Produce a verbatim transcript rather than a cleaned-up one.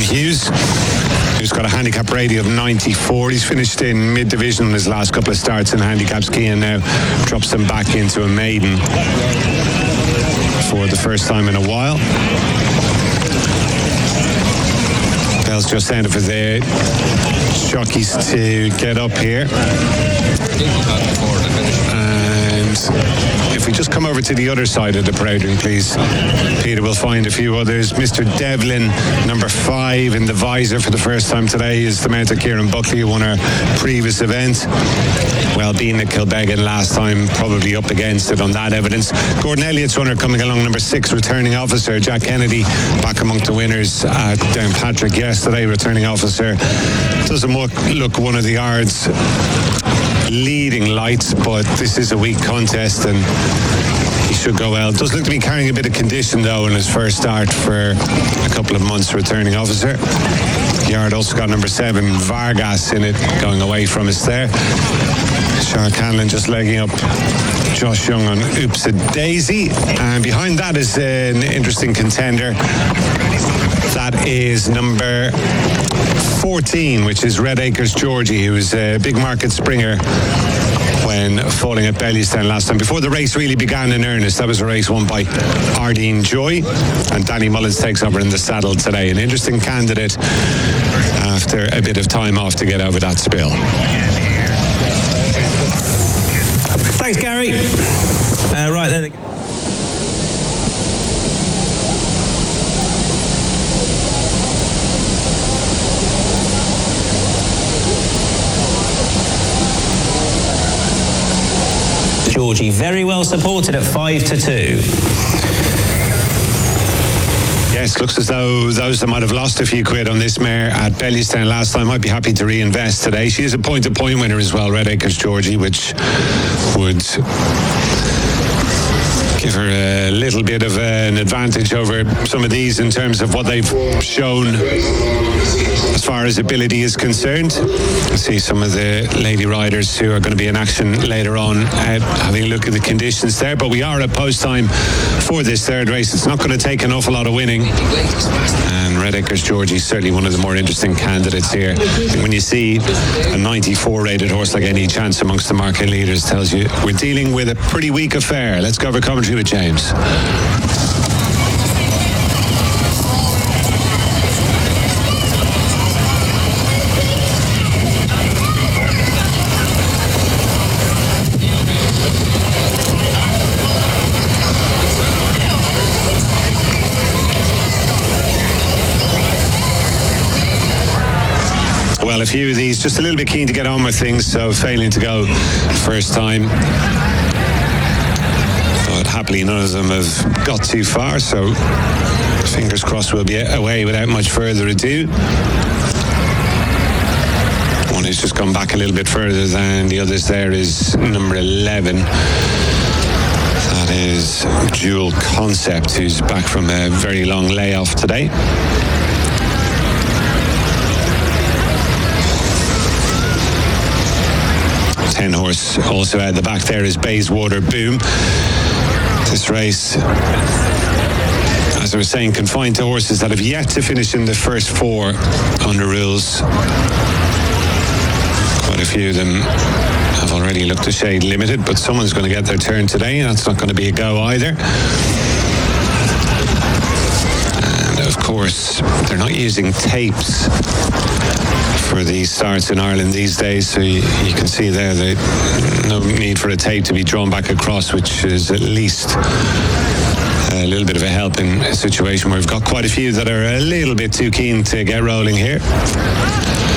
Hughes, who's got a handicap rating of ninety-four. He's finished in mid-division in his last couple of starts in handicap ski and now drops them back into a maiden for the first time in a while. Bell's just ended for the jockeys to get up here. And if we just come over to the other side of the parade ring, please, Peter, we'll find a few others. Mister Devlin, number five in the visor for the first time today, is the mount of Kieran Buckley, who won our previous event. Well, being at Kilbeggan last time, probably up against it on that evidence. Gordon Elliott's runner coming along, number six, returning officer. Jack Kennedy back among the winners at Downpatrick yesterday, returning officer. Doesn't look, look one of the yards leading lights, but this is a weak contest and he should go well. Does look to be carrying a bit of condition though in his first start for a couple of months, returning officer. Yard also got number seven, Vargas, in it, going away from us there. Shark Hanlon just legging up Josh Young on Oops a Daisy, and behind that is an interesting contender. That is number fourteen, which is Red Acres Georgie, who was a big market springer when falling at Bellewstown last time. Before the race really began in earnest, that was a race won by Ardeen Joy, and Danny Mullins takes over in the saddle today. An interesting candidate after a bit of time off to get over that spill. Thanks, Gary. Uh, right then. Georgie, very well supported at five to two. Yes, looks as though those that might have lost a few quid on this mare at Bellewstown last time might be happy to reinvest today. She is a point-to-point winner as well, Red Acres Georgie, which would give her a little bit of an advantage over some of these in terms of what they've shown as far as ability is concerned. I see some of the lady riders who are going to be in action later on uh, having a look at the conditions there, but we are at post time for this third race. It's not going to take an awful lot of winning, and Red Acres Georgie is certainly one of the more interesting candidates here. When you see a ninety-four rated horse like Any Chance amongst the market leaders, tells you we're dealing with a pretty weak affair. Let's go over commentary with James. Well, a few of these just a little bit keen to get on with things, so failing to go first time. But happily none of them have got too far, so fingers crossed we'll be away without much further ado. One who's just gone back a little bit further than the others there is number eleven. That is Dual Concept, who's back from a very long layoff today. ten horse also at the back there is Bayswater Boom. This race, as I was saying, confined to horses that have yet to finish in the first four under rules. Quite a few of them have already looked a shade limited, but someone's going to get their turn today, and that's not going to be a go either. And of course, they're not using tapes for these starts in Ireland these days, so you, you can see there that no need for a tape to be drawn back across, which is at least a little bit of a help in a situation where we've got quite a few that are a little bit too keen to get rolling here.